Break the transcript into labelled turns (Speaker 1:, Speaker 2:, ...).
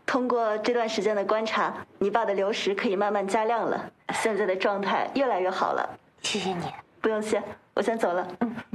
Speaker 1: 通过这段时间的观察，你爸的流食可以慢慢加量了，现在的状态越来越好了。
Speaker 2: 谢谢你。
Speaker 1: 不用谢，我先走了。